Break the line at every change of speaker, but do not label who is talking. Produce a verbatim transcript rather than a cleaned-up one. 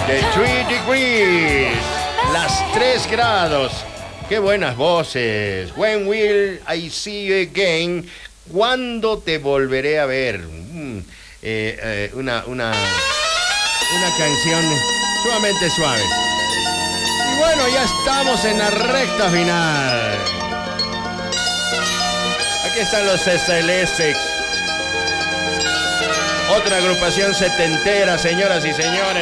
The Three Degrees. Las tres grados. Qué buenas voces. When will I see you again? ¿Cuándo te volveré a ver? Mm, eh, eh, una, una, una canción sumamente suave. Y bueno, ya estamos en la recta final. Aquí están los S L Essex. Otra agrupación setentera, señoras y señores.